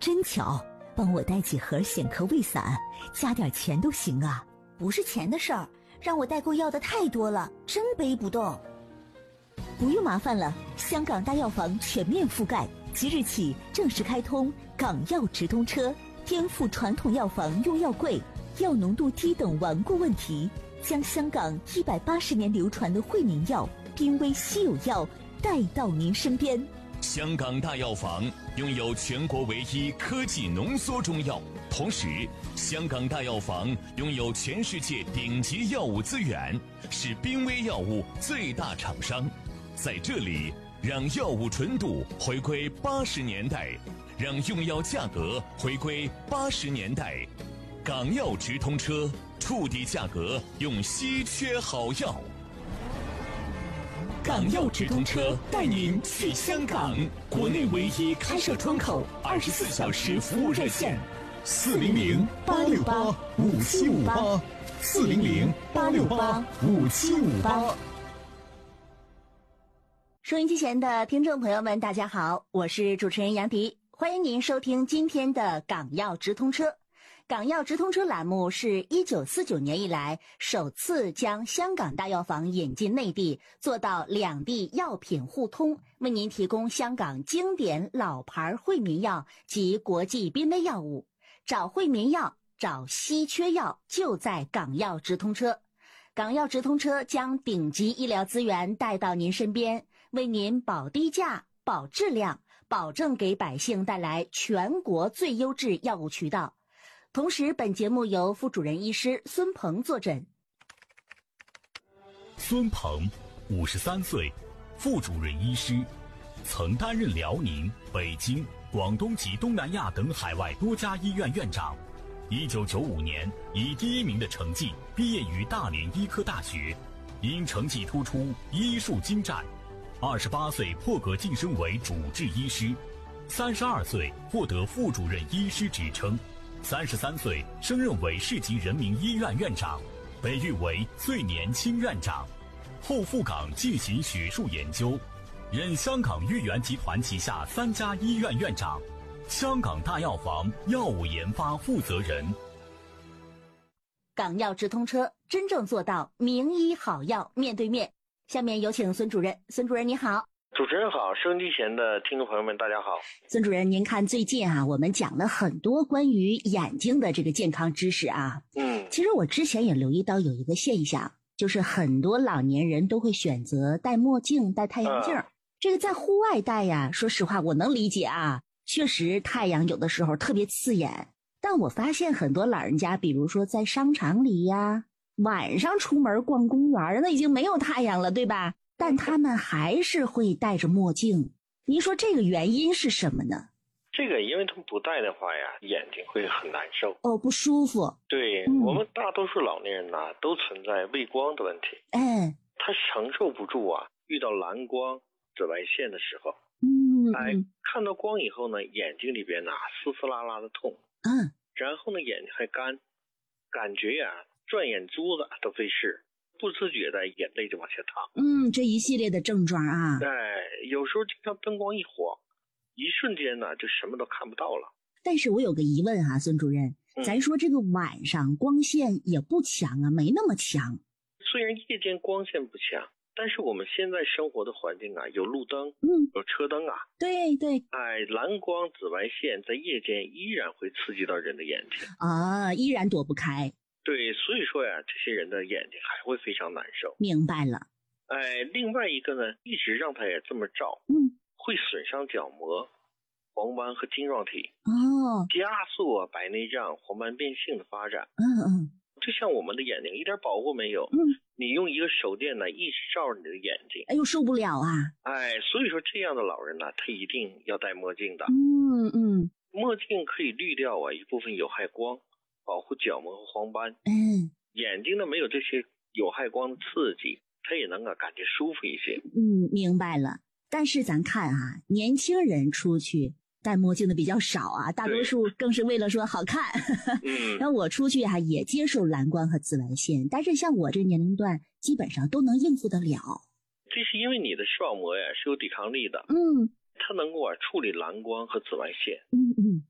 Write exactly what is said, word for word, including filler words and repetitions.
真巧，帮我带几盒显科胃散，加点钱都行啊。 不是钱的事儿，让我代购要的太多了，真背不动。 不用麻烦了，香港大药房全面覆盖，即日起正式开通港药直通车，颠覆传统药房用药贵、药浓度低等顽固问题，将香港一百八十年流传的惠民药、濒危稀有药带到您身边。 香港大药房拥有全国唯一科技浓缩中药，同时香港大药房拥有全世界顶级药物资源，是濒危药物最大厂商。在这里，让药物纯度回归八十年代，让用药价格回归八十年代。港药直通车，触底价格，用稀缺好药。港药直通车带您去香港，国内唯一开设窗口，二十四小时服务热线：四零零八六八五七五八，四零零八六八五七五八。 收音机前的听众朋友们，大家好，我是主持人杨迪，欢迎您收听今天的港药直通车。港药直通车栏目是一九四九年以来首次将香港大药房引进内地，做到两地药品互通，为您提供香港经典老牌惠民药及国际濒危药物。找惠民药，找稀缺药，就在港药直通车。港药直通车将顶级医疗资源带到您身边，为您保低价、保质量，保证给百姓带来全国最优质药物渠道。同时，本节目由副主任医师孙鹏坐诊。 孙鹏，五十三岁，副主任医师，曾担任辽宁、北京、广东及东南亚等海外多家医院院长。一九九五年以第一名的成绩毕业于大连医科大学，因成绩突出，医术精湛。二十八岁破格晋升为主治医师，三十二岁获得副主任医师职称。三十三岁升任为市级人民医院院长，被誉为最年轻院长。后赴港进行学术研究，任香港豫园集团旗下三家医院院长，香港大药房药物研发负责人。 港药直通车，真正做到名医好药面对面。下面有请孙主任。孙主任你好。 主持人好，收音机前的听众朋友们大家好。 孙主任，您看最近啊，我们讲了很多关于眼睛的这个健康知识啊。 嗯， 其实我之前也留意到有一个现象，就是很多老年人都会选择戴墨镜、戴太阳镜。嗯、这个在户外戴呀，说实话我能理解啊，确实太阳有的时候特别刺眼。但我发现很多老人家，比如说在商场里呀，晚上出门逛公园，那已经没有太阳了，对吧？但他们还是会戴着墨镜，您说这个原因是什么呢？ 这个因为他们不戴的话呀，眼睛会很难受哦，不舒服。 对、嗯、我们大多数老年人呐、啊，都存在畏光的问题。 哎， 他承受不住啊，遇到蓝光、紫外线的时候， 嗯， 哎，看到光以后呢，眼睛里边呐丝丝拉拉的痛， 嗯， 然后呢眼睛还干，感觉呀转眼珠子都费事。不自觉的眼泪就往下淌。 嗯，这一系列的症状啊。 对，有时候经常灯光一晃，一瞬间呢就什么都看不到了。 但是我有个疑问啊，孙主任，嗯、咱说这个晚上光线也不强啊，没那么强。 虽然夜间光线不强，但是我们现在生活的环境啊，有路灯， 嗯， 有车灯啊。 对对。 哎，蓝光、紫外线在夜间依然会刺激到人的眼睛啊，依然躲不开。 对，所以说呀，这些人的眼睛还会非常难受。 明白了。 哎，另外一个呢，一直让他也这么照， 嗯， 会损伤角膜、黄斑和晶状体， 哦， 加速啊白内障、黄斑变性的发展。 嗯嗯， 就像我们的眼睛一点保护没有， 嗯， 你用一个手电呢一直照着你的眼睛， 哎呦受不了啊！ 哎，所以说这样的老人呢，他一定要戴墨镜的。 嗯嗯， 墨镜可以滤掉啊一部分有害光。保护角膜和黄斑， 嗯， 眼睛呢没有这些有害光的刺激，它也能啊感觉舒服一些。 嗯，明白了。但是咱看啊，年轻人出去戴墨镜的比较少啊，大多数更是为了说好看。 嗯， 然后我出去啊也接受蓝光和紫外线，但是像我这年龄段基本上都能应付得了。 这是因为你的视网膜呀是有抵抗力的， 嗯， 它能够啊处理蓝光和紫外线。 嗯嗯，